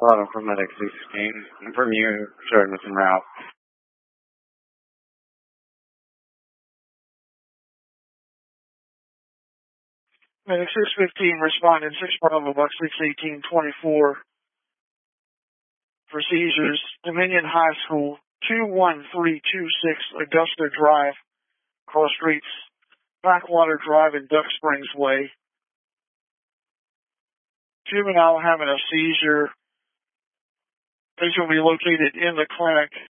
Bottom from Medic 16. From you, showing missing route. Medic 615 responding 6 Bravo Buck 618-24 for seizures. Dominion High School 21326 Augusta Drive, cross streets, Backwater Drive and Duck Springs Way. Juvenile having a seizure. Patient will be located in the clinic.